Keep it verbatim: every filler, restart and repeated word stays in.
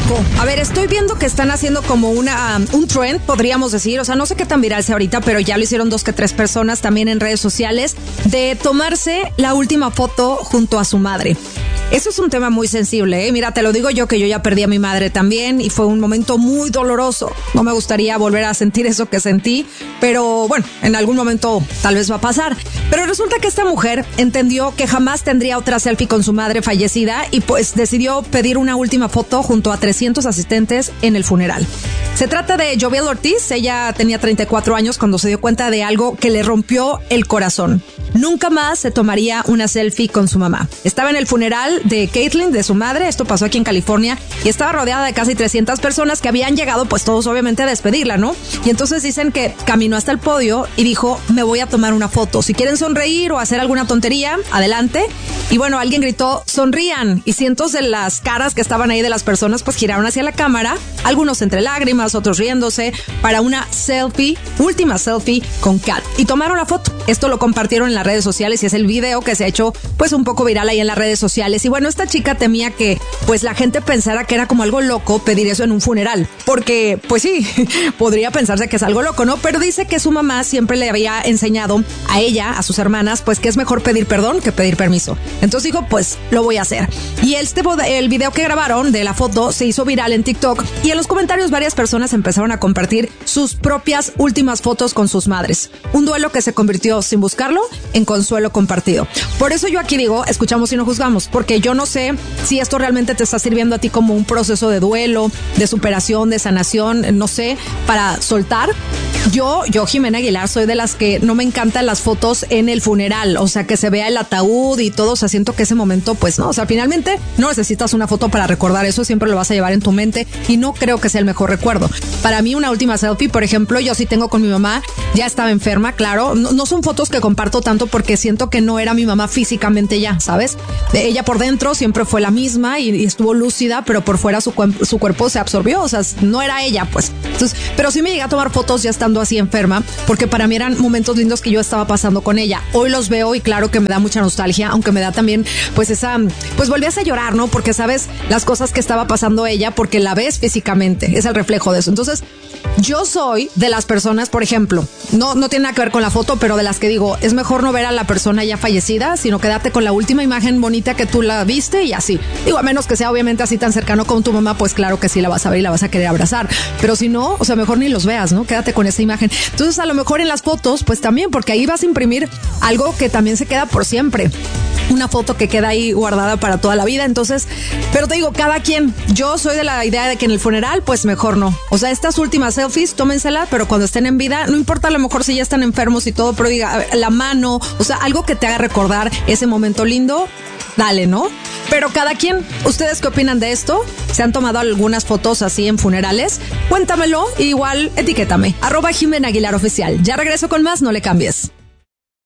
loco. A ver, estoy viendo que están haciendo como una um, un trend, podríamos decir. O sea, no sé qué tan viral sea ahorita, pero ya lo hicieron dos que tres personas también en redes sociales, de tomarse la última foto junto a su madre. Eso es un tema muy sensible, ¿eh? Mira, te lo digo yo que yo ya perdí a mi madre también y fue un momento muy doloroso. No me gustaría volver a sentir eso que sentí, pero bueno, en algún momento tal vez va a pasar. Pero resulta que esta mujer entendió que jamás tendría otra selfie con su madre fallecida y pues decidió pedir una última foto junto a trescientos asistentes en el funeral. Se trata de Joviel Ortiz. Ella tenía treinta y cuatro años cuando se dio cuenta de algo que le rompió el corazón. Nunca más se tomaría una selfie con su mamá. Estaba en el funeral de Caitlyn, de su madre. Esto pasó aquí en California y estaba rodeada de casi trescientas personas que habían llegado, pues todos obviamente a despedirla, ¿no? Y entonces dicen que caminó hasta el podio y dijo, me voy a tomar una foto. Si quieren sonreír o hacer alguna tontería, adelante. Y bueno, alguien gritó, sonrían. Y cientos de las caras que estaban ahí de las personas pues giraron hacia la cámara, algunos entre lágrimas, otros riéndose, para una selfie, última selfie con Kat. Y tomaron la foto. Esto lo compartieron en las redes sociales y es el video que se ha hecho pues un poco viral ahí en las redes sociales. Y bueno, esta chica temía que pues la gente pensara que era como algo loco pedir eso en un funeral, porque pues sí, podría pensarse que es algo loco, ¿no? Pero dice que su mamá siempre le había enseñado a ella, a sus hermanas, pues que es mejor pedir perdón que pedir permiso. Entonces dijo, pues lo voy a hacer. Y este, el video que grabaron de la foto se hizo viral en TikTok y en los comentarios varias personas empezaron a compartir sus propias últimas fotos con sus madres. Un duelo que se convirtió, sin buscarlo, en consuelo compartido. Por eso yo aquí digo, escuchamos y no juzgamos, porque yo no sé si esto realmente te está sirviendo a ti como un proceso de duelo, de superación, de sanación, no sé, para soltar. Yo, yo, Jimena Aguilar, soy de las que no me encantan las fotos en el funeral, o sea, que se vea el ataúd y todo, o sea, siento que ese momento, pues no, o sea, finalmente no necesitas una foto para recordar eso, siempre lo vas a llevar en tu mente y no creo que sea el mejor recuerdo. Para mí, una última selfie, por ejemplo, yo sí tengo con mi mamá, ya estaba enferma, claro, no, no son fotos que comparto tanto porque siento que no era mi mamá físicamente ya, ¿sabes? De ella por dentro siempre fue la misma y, y estuvo lúcida, pero por fuera su, su cuerpo se absorbió, o sea, no era ella, pues. Entonces, pero sí me llegué a tomar fotos ya estando así enferma, porque para mí eran momentos lindos que yo estaba pasando con ella. Hoy los veo y claro que me da mucha nostalgia, aunque me da también, pues esa, pues volvías a llorar, ¿no? Porque sabes las cosas que estaba pasando ella, porque la ves físicamente, es el reflejo de eso. Entonces, yo soy de las personas, por ejemplo, no, no tiene nada que ver con la foto, pero de las que digo, es mejor no ver a la persona ya fallecida, sino quedarte con la última imagen bonita que tú la viste y así. Digo, a menos que sea obviamente así tan cercano con tu mamá, pues claro que sí la vas a ver y la vas a querer abrazar. Pero si no, o sea, mejor ni los veas, ¿no? Quédate con esa imagen. Entonces, a lo mejor en las fotos, pues también, porque ahí vas a imprimir algo que también se queda por siempre. Una foto que queda ahí guardada para toda la vida. Entonces, pero te digo, cada quien. Yo soy de la idea de que en el funeral, pues mejor no. O sea, estas últimas selfies, tómenselas, pero cuando estén en vida, no importa a lo mejor si ya están enfermos y todo, pero diga, la mano, o sea, algo que te haga recordar ese momento lindo, dale, ¿no? Pero cada quien, ¿ustedes qué opinan de esto? ¿Se han tomado algunas fotos así en funerales? Cuéntamelo, igual etiquétame. Arroba Jimena Aguilar Oficial. Ya regreso con más, no le cambies.